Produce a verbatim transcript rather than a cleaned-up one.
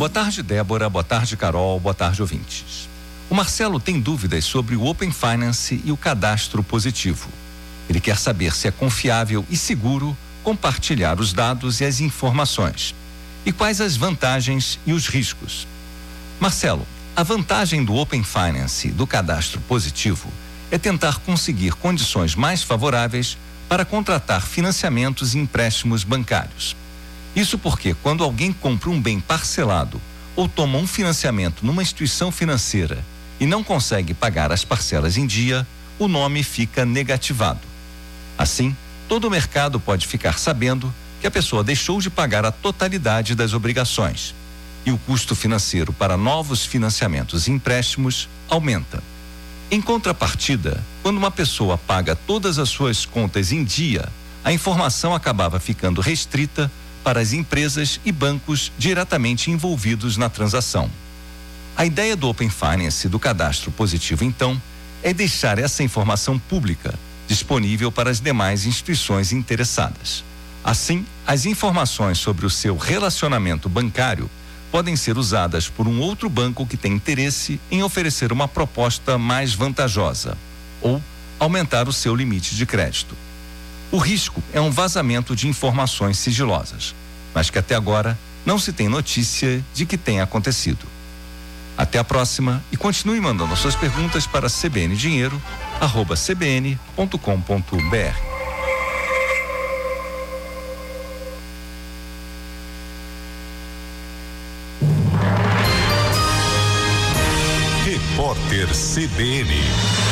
Boa tarde, Débora. Boa tarde, Carol. Boa tarde, ouvintes. O Marcelo tem dúvidas sobre o Open Finance e o cadastro positivo. Ele quer saber se é confiável e seguro compartilhar os dados e as informações. E quais as vantagens e os riscos. Marcelo, a vantagem do Open Finance e do cadastro positivo é tentar conseguir condições mais favoráveis para contratar financiamentos e empréstimos bancários. Isso porque quando alguém compra um bem parcelado ou toma um financiamento numa instituição financeira e não consegue pagar as parcelas em dia, o nome fica negativado. Assim, todo o mercado pode ficar sabendo que a pessoa deixou de pagar a totalidade das obrigações e o custo financeiro para novos financiamentos e empréstimos aumenta. Em contrapartida, quando uma pessoa paga todas as suas contas em dia, a informação acabava ficando restrita para as empresas e bancos diretamente envolvidos na transação. A ideia do Open Finance e do cadastro positivo, então, é deixar essa informação pública, disponível para as demais instituições interessadas. Assim, as informações sobre o seu relacionamento bancário podem ser usadas por um outro banco que tem interesse em oferecer uma proposta mais vantajosa ou aumentar o seu limite de crédito. O risco é um vazamento de informações sigilosas, mas que até agora não se tem notícia de que tenha acontecido. Até a próxima e continue mandando suas perguntas para c b n dinheiro arroba c b n ponto com ponto b r. Repórter C B N.